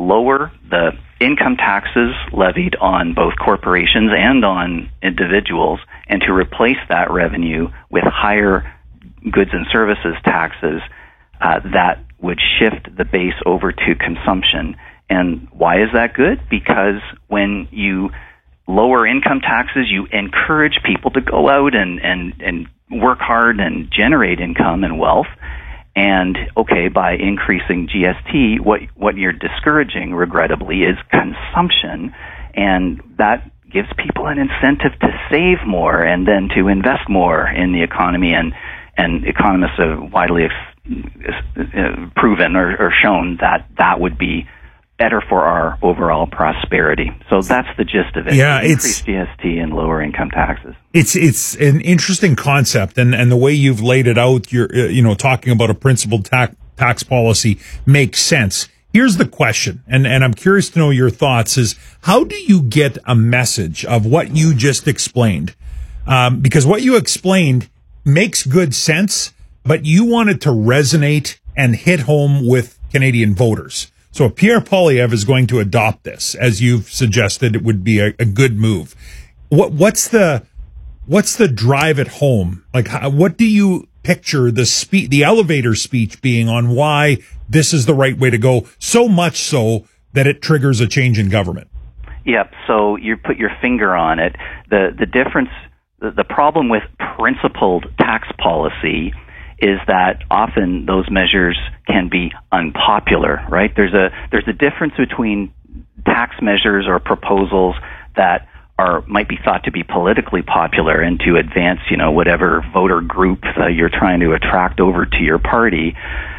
lower the income taxes levied on both corporations and on individuals, and to replace that revenue with higher goods and services taxes that would shift the base over to consumption. And why is that good? Because when you lower income taxes, you encourage people to go out and work hard and generate income and wealth. And, okay, by increasing GST, what you're discouraging, regrettably, is consumption, and that gives people an incentive to save more and then to invest more in the economy. And economists have widely proven or shown that would be better for our overall prosperity. So that's the gist of it. Yeah, increase GST and lower income taxes. It's an interesting concept, and the way you've laid it out, you're talking about a principled tax policy makes sense. Here's the question, and I'm curious to know your thoughts: is how do you get a message of what you just explained? Because what you explained makes good sense, but you want it to resonate and hit home with Canadian voters. So if Pierre Poilievre is going to adopt this, as you've suggested, it would be a good move. What's the drive at home? Like, what do you picture the elevator speech being on why this is the right way to go? So much so that it triggers a change in government. Yep. So you put your finger on it. The difference, the problem with principled tax policy is that often those measures can be unpopular, right? There's a difference between tax measures or proposals that might be thought to be politically popular and to advance, whatever voter group you're trying to attract over to your party.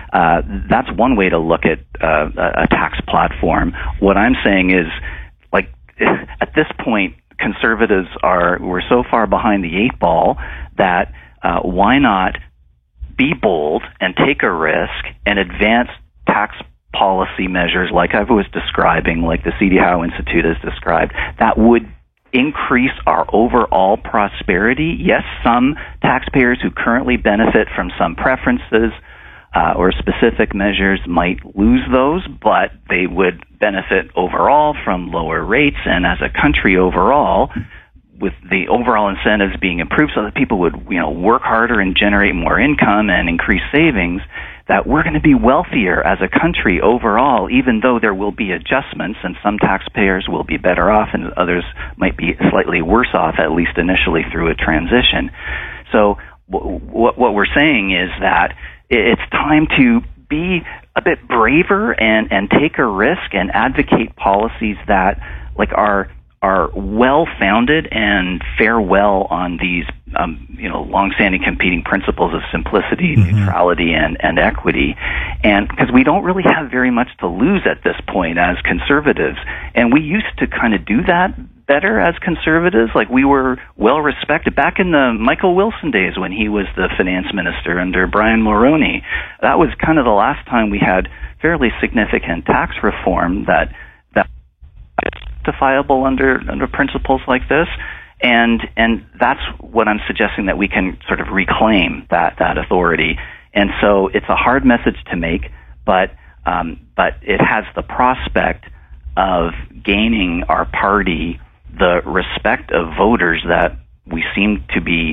That's one way to look at a tax platform. What I'm saying is, like, at this point, conservatives we're so far behind the eight ball that why not be bold and take a risk and advance tax policy measures like I was describing, like the C.D. Howe Institute has described, that would increase our overall prosperity. Yes, some taxpayers who currently benefit from some preferences or specific measures might lose those, but they would benefit overall from lower rates, and as a country overall, with the overall incentives being improved so that people would, work harder and generate more income and increase savings, that we're going to be wealthier as a country overall, even though there will be adjustments and some taxpayers will be better off and others might be slightly worse off, at least initially through a transition. So what we're saying is that it's time to be a bit braver and take a risk and advocate policies that are well-founded and fare well on these, long-standing competing principles of simplicity, neutrality, and equity. And because we don't really have very much to lose at this point as conservatives. And we used to kind of do that better as conservatives. Like, we were well-respected back in the Michael Wilson days when he was the finance minister under Brian Mulroney. That was kind of the last time we had fairly significant tax reform that justifiable under principles like this, and that's what I'm suggesting, that we can sort of reclaim that authority. And so it's a hard message to make, but it has the prospect of gaining our party the respect of voters that we seem to be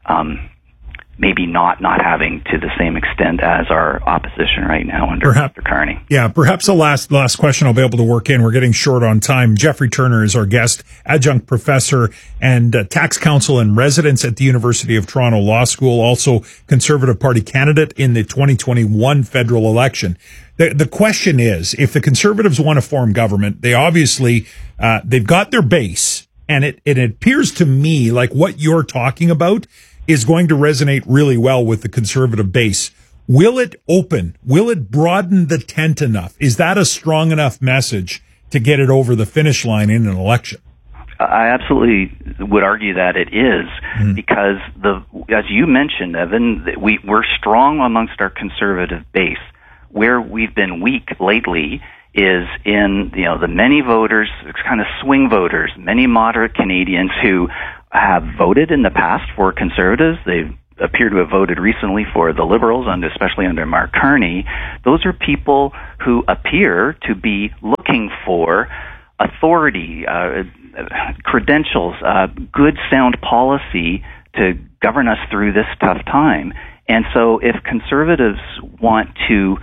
maybe not having to the same extent as our opposition right now under Mr. Carney. Yeah, perhaps the last question I'll be able to work in. We're getting short on time. Jeffrey Turner is our guest, adjunct professor and tax counsel in residence at the University of Toronto Law School, also Conservative Party candidate in the 2021 federal election. The question is, if the Conservatives want to form government, they obviously, they've got their base, and it appears to me like what you're talking about is going to resonate really well with the Conservative base. Will it open? Will it broaden the tent enough? Is that a strong enough message to get it over the finish line in an election? I absolutely would argue that it is, because as you mentioned, Evan, we're strong amongst our Conservative base. Where we've been weak lately is in the many voters, kind of swing voters, many moderate Canadians who have voted in the past for Conservatives. They've appear to have voted recently for the Liberals, and especially under Mark Carney, those are people who appear to be looking for authority, credentials, good sound policy to govern us through this tough time. And so if conservatives want to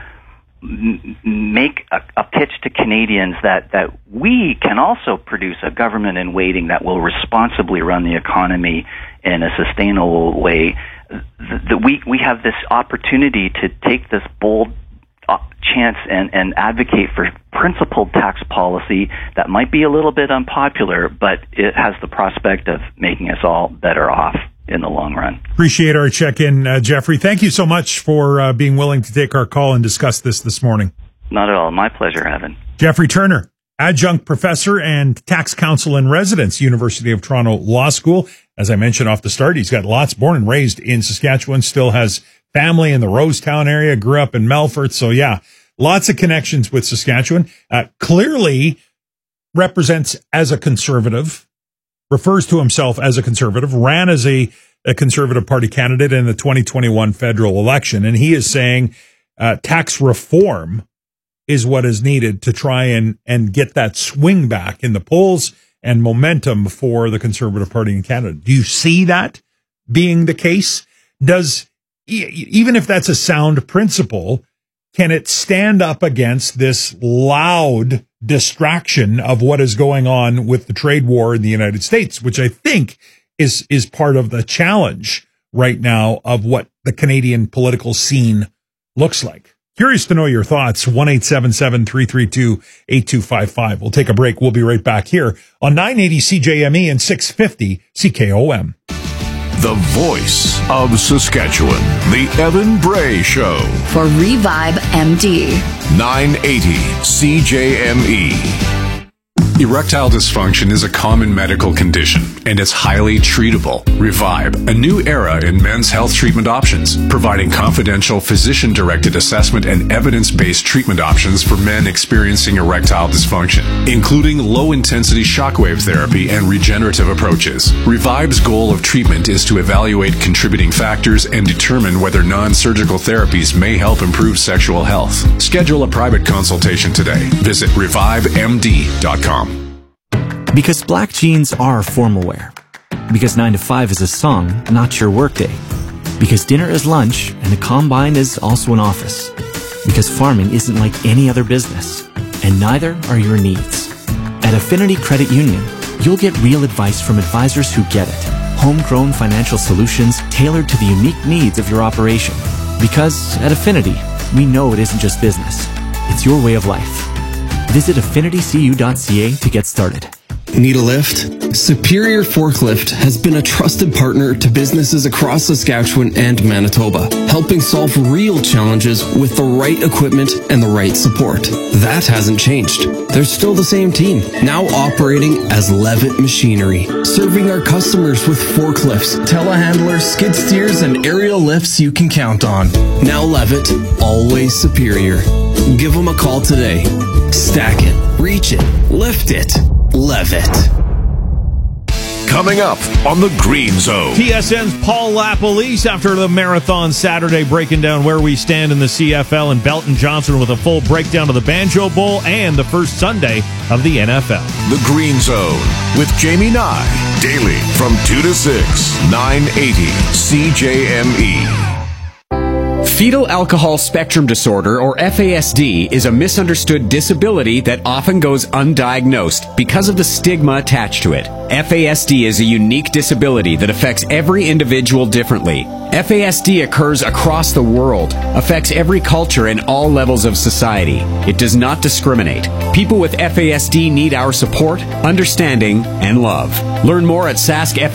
make a pitch to Canadians that we can also produce a government in waiting that will responsibly run the economy in a sustainable way, we have this opportunity to take this bold chance and advocate for principled tax policy that might be a little bit unpopular, but it has the prospect of making us all better off in the long run. Appreciate our check-in, Jeffrey. Thank you so much for being willing to take our call and discuss this morning. Not at all. My pleasure, Evan. Jeffrey Turner, adjunct professor and tax counsel in residence, University of Toronto Law School. As I mentioned off the start, he's got lots, born and raised in Saskatchewan, still has family in the Rosetown area, grew up in Melfort. So yeah, lots of connections with Saskatchewan. Clearly represents as a conservative, refers to himself as a conservative, ran as a Conservative Party candidate in the 2021 federal election. And he is saying tax reform is what is needed to try and get that swing back in the polls and momentum for the Conservative Party in Canada. Do you see that being the case? Does, even if that's a sound principle, can it stand up against this loud distraction of what is going on with the trade war in the United States, which I think is part of the challenge right now of what the Canadian political scene looks like? Curious to know your thoughts. 1-877-332-8255. We'll take a break. We'll be right back here on 980 CJME and 650 CKOM. The voice of Saskatchewan, The Evan Bray Show. For Revive MD. 980 CJME. Erectile dysfunction is a common medical condition, and it's highly treatable. Revive, a new era in men's health treatment options, providing confidential physician-directed assessment and evidence-based treatment options for men experiencing erectile dysfunction, including low-intensity shockwave therapy and regenerative approaches. Revive's goal of treatment is to evaluate contributing factors and determine whether non-surgical therapies may help improve sexual health. Schedule a private consultation today. Visit revivemd.com. Because black jeans are formal wear. Because 9 to 5 is a song, not your workday. Because dinner is lunch and the combine is also an office. Because farming isn't like any other business. And neither are your needs. At Affinity Credit Union, you'll get real advice from advisors who get it. Homegrown financial solutions tailored to the unique needs of your operation. Because at Affinity, we know it isn't just business. It's your way of life. Visit affinitycu.ca to get started. Need a lift? Superior Forklift has been a trusted partner to businesses across Saskatchewan and Manitoba, helping solve real challenges with the right equipment and the right support. That hasn't changed. They're still the same team, now operating as Levitt Machinery, serving our customers with forklifts, telehandlers, skid steers, and aerial lifts you can count on. Now Levitt, always superior. Give them a call today. Stack it, reach it, lift it. Levitt. Coming up on the Green Zone. TSN's Paul LaPolice after the Marathon Saturday, breaking down where we stand in the CFL, and Belton Johnson with a full breakdown of the Banjo Bowl and the first Sunday of the NFL. The Green Zone with Jamie Nye. Daily from 2 to 6. 980 CJME. Fetal alcohol spectrum disorder, or FASD, is a misunderstood disability that often goes undiagnosed because of the stigma attached to it. FASD is a unique disability that affects every individual differently. FASD occurs across the world, affects every culture and all levels of society. It does not discriminate. People with FASD need our support, understanding, and love. Learn more at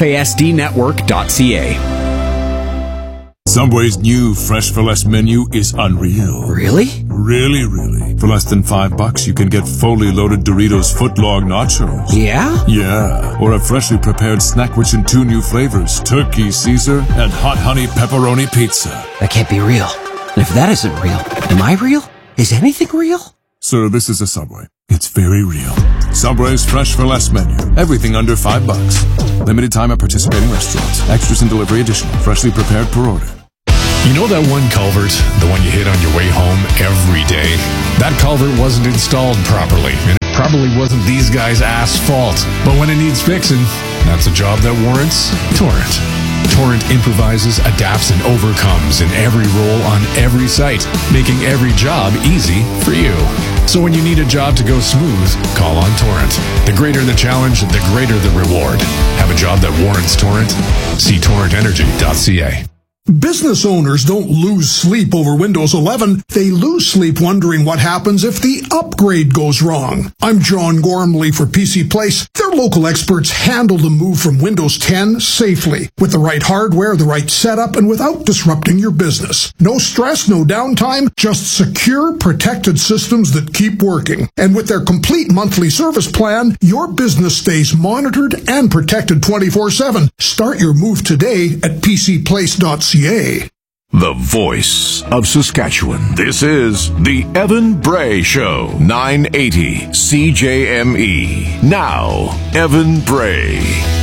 saskfasdnetwork.ca. Subway's new Fresh for Less menu is unreal. Really? Really. For less than $5, you can get fully loaded Doritos footlong nachos. Yeah? Yeah. Or a freshly prepared snack rich in 2 new flavors, Turkey Caesar and Hot Honey Pepperoni Pizza. That can't be real. And if that isn't real, am I real? Is anything real? Sir, this is a Subway. It's very real. Subway's Fresh for Less menu. Everything under $5. Limited time at participating restaurants. Extras and delivery additional. Freshly prepared per order. You know that one culvert, the one you hit on your way home every day? That culvert wasn't installed properly, and it probably wasn't these guys' fault. But when it needs fixing, that's a job that warrants Torrent. Torrent improvises, adapts, and overcomes in every role on every site, making every job easy for you. So when you need a job to go smooth, call on Torrent. The greater the challenge, the greater the reward. Have a job that warrants Torrent? See torrentenergy.ca. Business owners don't lose sleep over Windows 11. They lose sleep wondering what happens if the upgrade goes wrong. I'm John Gormley for PC Place. Their local experts handle the move from Windows 10 safely, with the right hardware, the right setup, and without disrupting your business. No stress, no downtime, just secure, protected systems that keep working. And with their complete monthly service plan, your business stays monitored and protected 24/7. Start your move today at pcplace.ca. The voice of Saskatchewan. This is the Evan Bray Show, 980 CJME. Now, Evan Bray.